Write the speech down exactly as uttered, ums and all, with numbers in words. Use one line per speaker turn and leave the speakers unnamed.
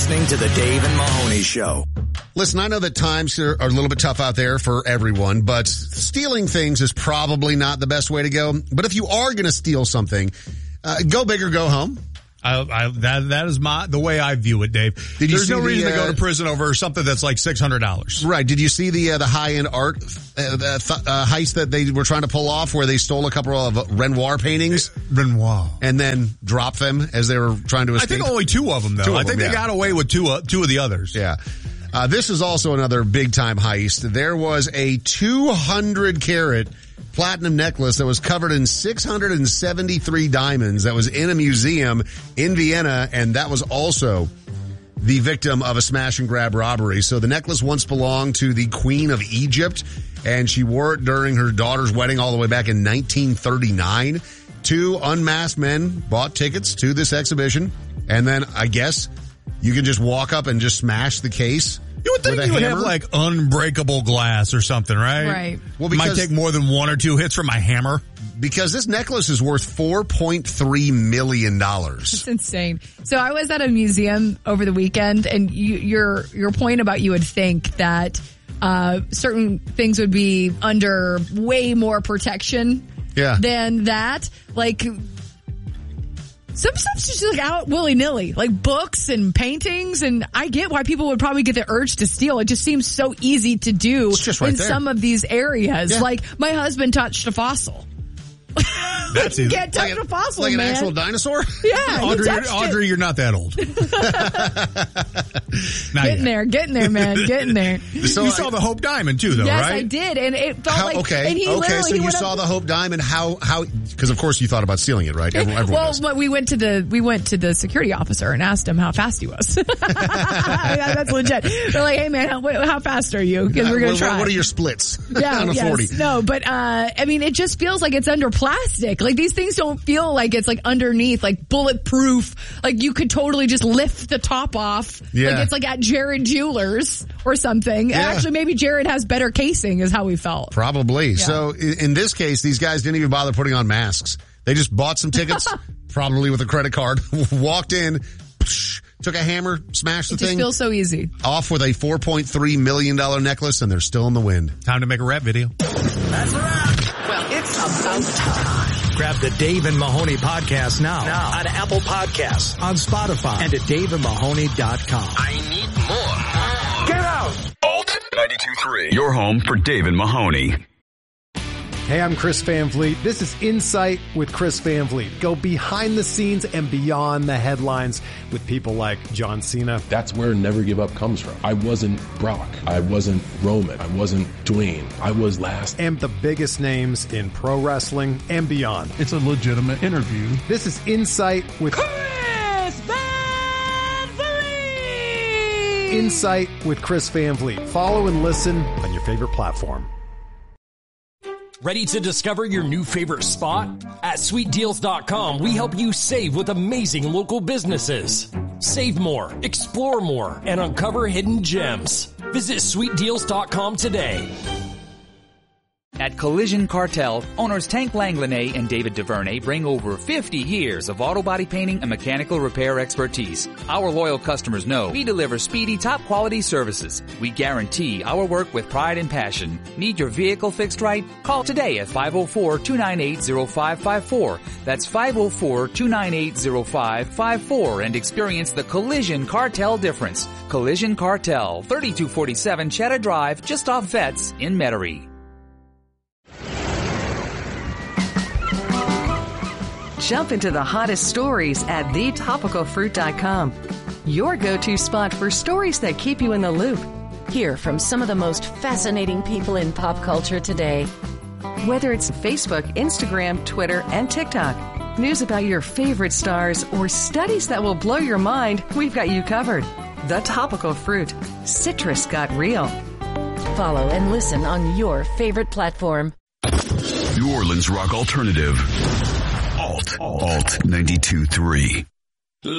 listening to the Dave and Mahoney Show.
Listen, I know that times are a little bit tough out there for everyone, but stealing things is probably not the best way to go. But if you are going to steal something, uh, go big or go home.
I, I, that that is my the way I view it, Dave.
Did you
There's
see
no
the,
reason to
uh,
go to prison over something that's like six hundred dollars.
Right. Did you see the uh, the high-end art uh, the th- uh, heist that they were trying to pull off where they stole a couple of Renoir paintings?
Renoir.
And then dropped them as they were trying to escape?
I think only two of them, though.
Two of
I think
them,
they
yeah.
got away with two, uh, two of the others.
Yeah. Uh, this is also another big-time heist. There was a two hundred carat platinum necklace that was covered in six hundred seventy-three diamonds that was in a museum in Vienna, and that was also the victim of a smash and grab robbery. So the necklace once belonged to the Queen of Egypt, and she wore it during her daughter's wedding all the way back in nineteen thirty-nine. Two unmasked men bought tickets to this exhibition, and then I guess you can just walk up and just smash the case.
You would think
with a
you would
hammer?
have like unbreakable glass or something, right?
Right.
Well,
Might
because-
take more than one or two hits from my hammer.
Because this necklace is worth four point three million dollars.
It's insane. So I was at a museum over the weekend, and you, your your point about you would think that uh, certain things would be under way more protection
Yeah.
than that. Like, some stuff's just like out willy-nilly, like books and paintings, and I get why people would probably get the urge to steal. It just seems so easy to do
It's just right
in
there.
some of these areas.
Yeah.
Like, my husband touched a fossil.
That's
You
easy.
can't touch a fossil,
Like an
man.
actual dinosaur?
Yeah, he
Audrey,
touched
you're, Audrey,
it.
you're not that old. Not
Getting
yet.
there, getting there, man, getting there.
So
you
I-
saw the Hope Diamond too, though,
Yes,
right?
I did, and it felt
How,
like
okay,
And he
okay,
literally
so
he
you
went
saw
up,
the Hope Diamond. How, how, because of course you thought about stealing it, right? Everyone, everyone
well,
does.
but we went to the we went to the security officer and asked him how fast he was. Yeah, that's legit. They're like, "Hey, man, how, how fast are you? Because we're gonna
What-
try."
What are your splits
Yeah,
on a
yes.
forty?
No, but uh I mean, it just feels like it's under plastic. Like, these things don't feel like it's like underneath, like bulletproof. Like, you could totally just lift the top off.
Yeah.
Like it's like at Jared Jewelers or something.
Yeah.
Actually, maybe Jared has better casing, is how we felt.
Probably. So i- in this case, these guys didn't even bother putting on masks. They just bought some tickets, probably with a credit card, walked in, psh, took a hammer, smashed the
It just
thing,
feels so easy.
off with a four point three million dollars necklace, and they're still in the wind.
Time to make a rap video.
That's a wrap. Well, it's about time. Grab the Dave and Mahoney podcast now, now on Apple Podcasts, on Spotify, and at dave and mahoney dot com. I need more. Get out.
Alt ninety-two point three. Your home for Dave and Mahoney.
Hey, I'm Chris Van Vliet. This is Insight with Chris Van Vliet. Go behind the scenes and beyond the headlines with people like John Cena.
That's where Never Give Up comes from. I wasn't Brock. I wasn't Roman. I wasn't Dwayne. I was last.
And the biggest names in pro wrestling and beyond.
It's a legitimate interview.
This is Insight with
Chris Van Vliet!
Insight with Chris Van Vliet. Follow and listen on your favorite platform.
Ready to discover your new favorite spot? At sweet deals dot com, we help you save with amazing local businesses. Save more, explore more, and uncover hidden gems. Visit sweet deals dot com today.
At Collision Cartel, owners Tank Langlanay and David DuVernay bring over fifty years of auto body painting and mechanical repair expertise. Our loyal customers know we deliver speedy, top-quality services. We guarantee our work with pride and passion. Need your vehicle fixed right? Call today at five oh four, two nine eight, oh five five four. That's five oh four, two nine eight, oh five five four and experience the Collision Cartel difference. Collision Cartel, thirty-two forty-seven Cheddar Drive, just off Vets in Metairie.
Jump into the hottest stories at the topical fruit dot com. Your go-to spot for stories that keep you in the loop.
Hear from some of the most fascinating people in pop culture today.
Whether it's Facebook, Instagram, Twitter, and TikTok, news about your favorite stars, or studies that will blow your mind, we've got you covered. The Topical Fruit. Citrus got real.
Follow and listen on your favorite platform.
New Orleans rock alternative. Alt. Alt ninety-two point three.